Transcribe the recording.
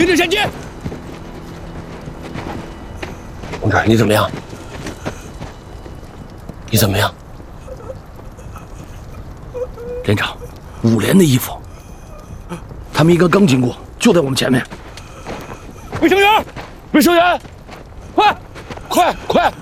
停止前进！ 同志，你怎么样？你怎么样？ 连长，5连的衣服，他们应该刚经过，就在我们前面。 卫生员，卫生员，快，快，快！